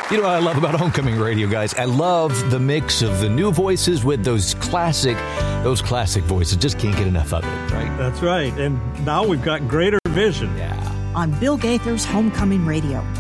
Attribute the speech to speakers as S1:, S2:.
S1: You know what I love about Homecoming Radio, guys? I love the mix of the new voices with those classic voices. Just can't get enough of it, right?
S2: That's right. And now we've got greater vision.
S1: Yeah.
S3: On Bill Gaither's Homecoming Radio.